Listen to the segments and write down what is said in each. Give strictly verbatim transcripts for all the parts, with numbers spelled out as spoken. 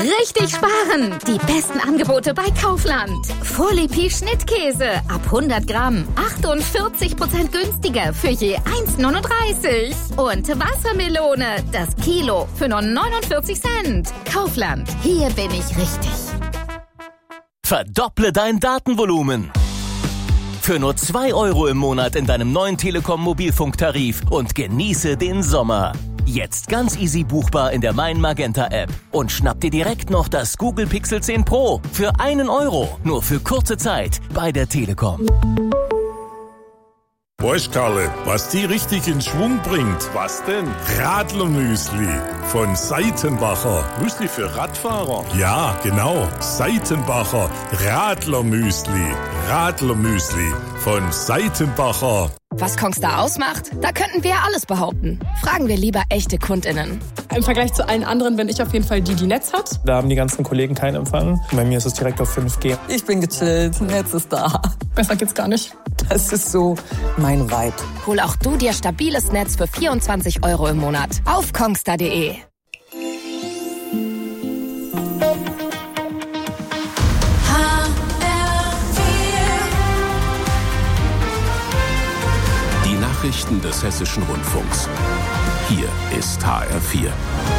Richtig sparen! Die besten Angebote bei Kaufland. Vorlipi Schnittkäse ab hundert Gramm. achtundvierzig Prozent günstiger für je eins neununddreißig. Und Wassermelone, das Kilo für nur neunundvierzig Cent. Kaufland, hier bin ich richtig. Verdopple dein Datenvolumen. Für nur zwei Euro im Monat in deinem neuen Telekom-Mobilfunktarif und genieße den Sommer. Jetzt ganz easy buchbar in der Mein Magenta App. Und schnapp dir direkt noch das Google Pixel zehn Pro für einen Euro. Nur für kurze Zeit bei der Telekom. Weißt, Karle, was die richtig in Schwung bringt? Was denn? Radlermüsli von Seitenbacher. Müsli für Radfahrer? Ja, genau. Seitenbacher Radlermüsli. Radlermüsli von Seitenbacher. Was Kongstar ausmacht? Da könnten wir ja alles behaupten. Fragen wir lieber echte KundInnen. Im Vergleich zu allen anderen bin ich auf jeden Fall die, die Netz hat. Da haben die ganzen Kollegen keinen Empfang. Bei mir ist es direkt auf fünf G. Ich bin gechillt, Netz ist da. Besser geht's gar nicht. Das ist so mein Vibe. Hol auch du dir stabiles Netz für vierundzwanzig Euro im Monat auf kongstar punkt de. Die Nachrichten des Hessischen Rundfunks. Hier ist H R vier.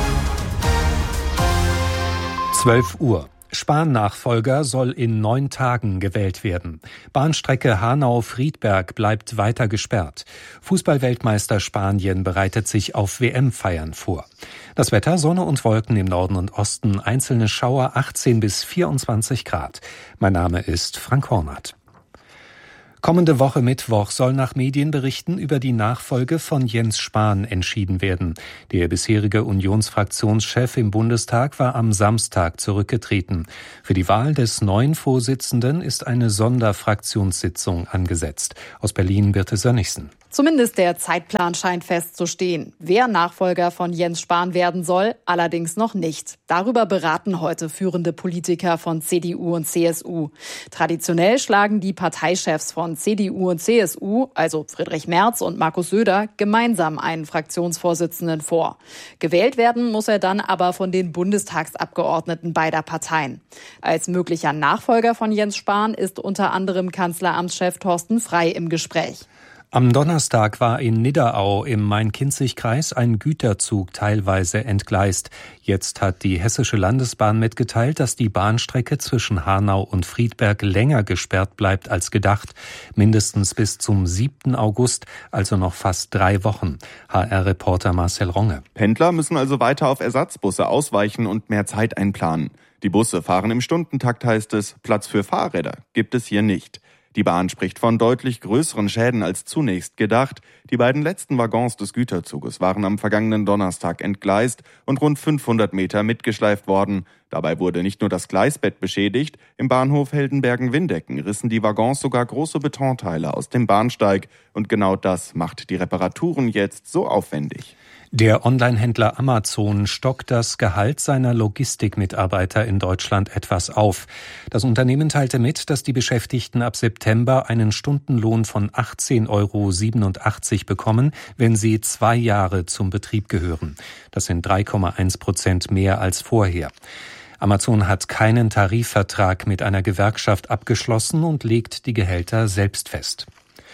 zwölf Uhr. Spahn-Nachfolger soll in neun Tagen gewählt werden. Bahnstrecke Hanau-Friedberg bleibt weiter gesperrt. Fußballweltmeister Spanien bereitet sich auf W M-Feiern vor. Das Wetter: Sonne und Wolken im Norden und Osten, einzelne Schauer, achtzehn bis vierundzwanzig Grad. Mein Name ist Frank Hornath. Kommende Woche Mittwoch soll nach Medienberichten über die Nachfolge von Jens Spahn entschieden werden. Der bisherige Unionsfraktionschef im Bundestag war am Samstag zurückgetreten. Für die Wahl des neuen Vorsitzenden ist eine Sonderfraktionssitzung angesetzt. Aus Berlin Birte Sönnigsen. Zumindest der Zeitplan scheint festzustehen. Wer Nachfolger von Jens Spahn werden soll, allerdings noch nicht. Darüber beraten heute führende Politiker von C D U und C S U. Traditionell schlagen die Parteichefs von C D U und C S U, also Friedrich Merz und Markus Söder, gemeinsam einen Fraktionsvorsitzenden vor. Gewählt werden muss er dann aber von den Bundestagsabgeordneten beider Parteien. Als möglicher Nachfolger von Jens Spahn ist unter anderem Kanzleramtschef Thorsten Frey im Gespräch. Am Donnerstag war in Nidderau im Main-Kinzig-Kreis ein Güterzug teilweise entgleist. Jetzt hat die Hessische Landesbahn mitgeteilt, dass die Bahnstrecke zwischen Hanau und Friedberg länger gesperrt bleibt als gedacht. Mindestens bis zum siebten August, also noch fast drei Wochen. H R-Reporter Marcel Ronge. Pendler müssen also weiter auf Ersatzbusse ausweichen und mehr Zeit einplanen. Die Busse fahren im Stundentakt, heißt es. Platz für Fahrräder gibt es hier nicht. Die Bahn spricht von deutlich größeren Schäden als zunächst gedacht. Die beiden letzten Waggons des Güterzuges waren am vergangenen Donnerstag entgleist und rund fünfhundert Meter mitgeschleift worden. Dabei wurde nicht nur das Gleisbett beschädigt, im Bahnhof Heldenbergen-Windecken rissen die Waggons sogar große Betonteile aus dem Bahnsteig. Und genau das macht die Reparaturen jetzt so aufwendig. Der Onlinehändler Amazon stockt das Gehalt seiner Logistikmitarbeiter in Deutschland etwas auf. Das Unternehmen teilte mit, dass die Beschäftigten ab September einen Stundenlohn von achtzehn Euro siebenundachtzig bekommen, wenn sie zwei Jahre zum Betrieb gehören. Das sind drei Komma eins Prozent mehr als vorher. Amazon hat keinen Tarifvertrag mit einer Gewerkschaft abgeschlossen und legt die Gehälter selbst fest.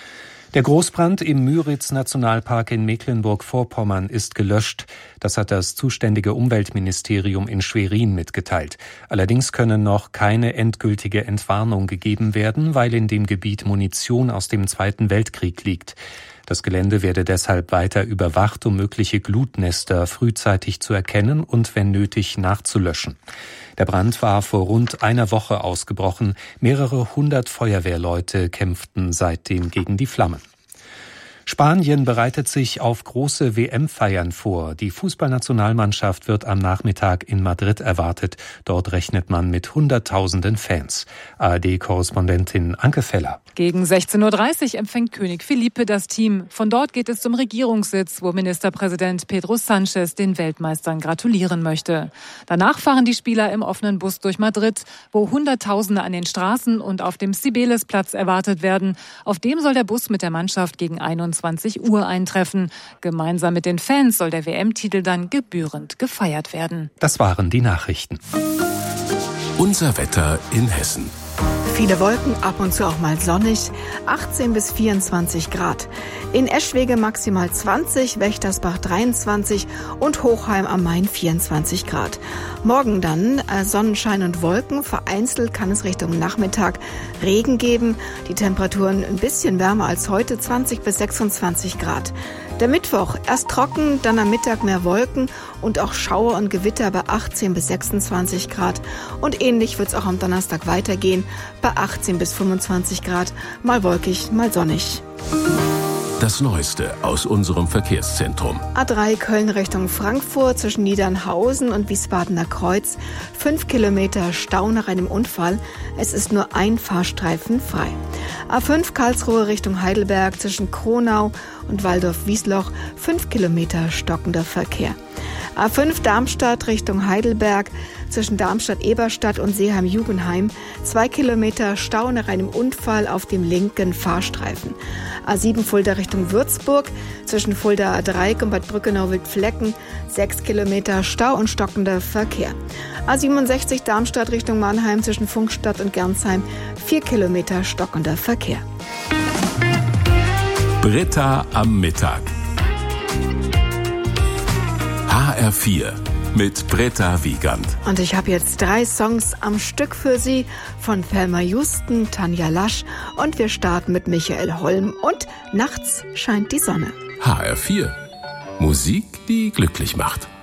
Der Großbrand im Müritz-Nationalpark in Mecklenburg-Vorpommern ist gelöscht. Das hat das zuständige Umweltministerium in Schwerin mitgeteilt. Allerdings könne noch keine endgültige Entwarnung gegeben werden, weil in dem Gebiet Munition aus dem Zweiten Weltkrieg liegt. Das Gelände werde deshalb weiter überwacht, um mögliche Glutnester frühzeitig zu erkennen und wenn nötig nachzulöschen. Der Brand war vor rund einer Woche ausgebrochen. Mehrere hundert Feuerwehrleute kämpften seitdem gegen die Flammen. Spanien bereitet sich auf große W M-Feiern vor. Die Fußballnationalmannschaft wird am Nachmittag in Madrid erwartet. Dort rechnet man mit Hunderttausenden Fans. A R D-Korrespondentin Anke Feller. Gegen sechzehn Uhr dreißig empfängt König Felipe das Team. Von dort geht es zum Regierungssitz, wo Ministerpräsident Pedro Sánchez den Weltmeistern gratulieren möchte. Danach fahren die Spieler im offenen Bus durch Madrid, wo Hunderttausende an den Straßen und auf dem Cibeles-Platz erwartet werden. Auf dem soll der Bus mit der Mannschaft gegen einundzwanzig einundzwanzig Uhr eintreffen. Gemeinsam mit den Fans soll der W M-Titel dann gebührend gefeiert werden. Das waren die Nachrichten. Unser Wetter in Hessen. Viele Wolken, ab und zu auch mal sonnig, achtzehn bis vierundzwanzig Grad. In Eschwege maximal zwanzig, Wächtersbach dreiundzwanzig und Hochheim am Main vierundzwanzig Grad. Morgen dann äh, Sonnenschein und Wolken, vereinzelt kann es Richtung Nachmittag Regen geben. Die Temperaturen ein bisschen wärmer als heute, zwanzig bis sechsundzwanzig Grad. Der Mittwoch erst trocken, dann am Mittag mehr Wolken und auch Schauer und Gewitter bei achtzehn bis sechsundzwanzig Grad. Und ähnlich wird es auch am Donnerstag weitergehen, bei achtzehn bis fünfundzwanzig Grad, mal wolkig, mal sonnig. Das Neueste aus unserem Verkehrszentrum. A drei Köln Richtung Frankfurt zwischen Niedernhausen und Wiesbadener Kreuz. Fünf Kilometer Stau nach einem Unfall. Es ist nur ein Fahrstreifen frei. A fünf Karlsruhe Richtung Heidelberg zwischen Kronau und Waldorf-Wiesloch. Fünf Kilometer stockender Verkehr. A fünf Darmstadt Richtung Heidelberg zwischen Darmstadt-Eberstadt und Seeheim-Jugenheim. Zwei Kilometer Stau nach einem Unfall auf dem linken Fahrstreifen. A sieben Fulda Richtung Würzburg zwischen Fulda A drei und Bad Brückenau-Wildflecken. Sechs Kilometer Stau und stockender Verkehr. A siebenundsechzig Darmstadt Richtung Mannheim zwischen Funkstadt und Gernsheim. Vier Kilometer stockender Verkehr. Britta am Mittag. H R vier mit Britta Wiegand. Und ich habe jetzt drei Songs am Stück für Sie von Thelma Houston, Tanja Lasch und wir starten mit Michael Holm und Nachts scheint die Sonne. H R vier. Musik, die glücklich macht.